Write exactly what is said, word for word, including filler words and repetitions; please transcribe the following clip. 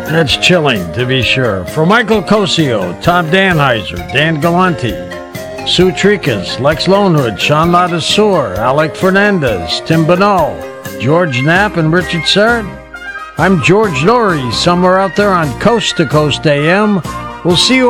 That's chilling, to be sure. For Michael Cosio, Tom Danheiser, Dan Galante, Sue Tricas, Lex Lonehood, Sean Ladassour, Alec Fernandez, Tim Bonneau, George Knapp, and Richard Serrett. I'm George Norrie, somewhere out there on Coast to Coast A M. We'll see you